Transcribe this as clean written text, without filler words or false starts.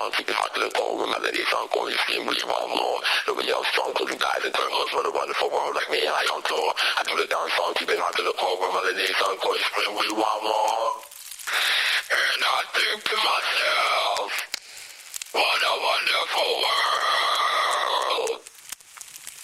on, keep it hot to the cold. Remember these songs going to steam, we evolve more. Look at your strong, closing guys and girls for the wonderful world like me, I on tour. I do the down song, keep it hot to the cold. Remember these songs going to spring, we evolve more. And I think to myself, what a wonderful world.